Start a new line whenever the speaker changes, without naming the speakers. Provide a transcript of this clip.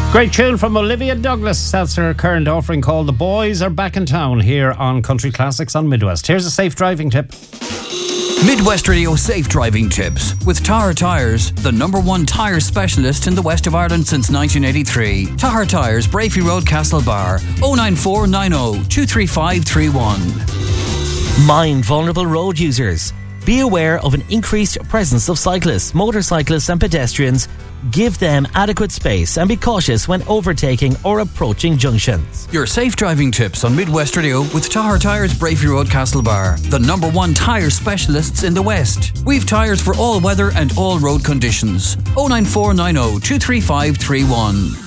Great tune from Olivia Douglas. That's her current offering called The Boys Are Back in Town here on Country Classics on Midwest. Here's a safe driving tip.
Midwest Radio Safe Driving Tips with Tahar Tyres, the #1 tyre specialist in the west of Ireland since 1983. Tahar Tyres, Brafey Road, Castlebar, 09490 23531.
Mind vulnerable road users. Be aware of an increased presence of cyclists, motorcyclists and pedestrians. Give them adequate space and be cautious when overtaking or approaching junctions.
Your safe driving tips on Midwest Radio with Tahar Tyres, Brafey Road, Castlebar, the #1 tyre specialists in the West. We've tyres for all weather and all road conditions. 09490 23531.